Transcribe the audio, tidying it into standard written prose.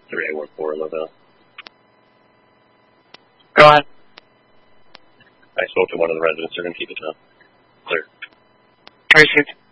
3A14 Lavelle. Go ahead. I spoke to one of the residents. They're going to keep it down. Clear. Tracy.